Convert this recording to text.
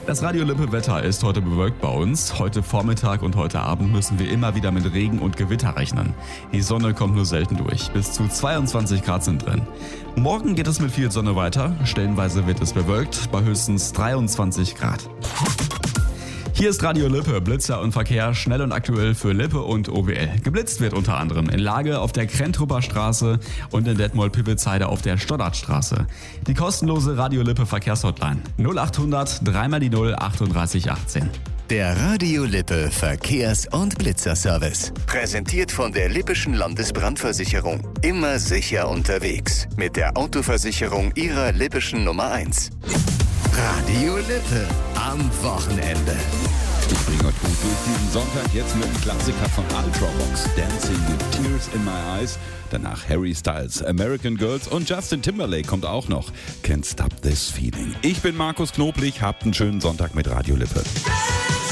Das Radio Lippe Wetter ist heute bewölkt bei uns. Heute Vormittag und heute Abend müssen wir immer wieder mit Regen und Gewitter rechnen. Die Sonne kommt nur selten durch. Bis zu 22 Grad sind drin. Morgen geht es mit viel Sonne weiter. Stellenweise wird es bewölkt bei höchstens 23 Grad. Hier ist Radio Lippe, Blitzer und Verkehr, schnell und aktuell für Lippe und OWL. Geblitzt wird unter anderem in Lage auf der Krentrupper Straße und in Detmold-Pippelzheide auf der Stoddartstraße. Die kostenlose Radio Lippe Verkehrshotline 0800 3 die 0 38 18. Der Radio Lippe Verkehrs- und Blitzerservice. Präsentiert von der Lippischen Landesbrandversicherung. Immer sicher unterwegs. Mit der Autoversicherung Ihrer Lippischen Nummer 1. Radio Lippe am Wochenende. Ich bringe euch gut durch diesen Sonntag jetzt mit einem Klassiker von Ultravox, Dancing with Tears in My Eyes. Danach Harry Styles, American Girls und Justin Timberlake kommt auch noch. Can't Stop This Feeling. Ich bin Markus Knoblich, habt einen schönen Sonntag mit Radio Lippe.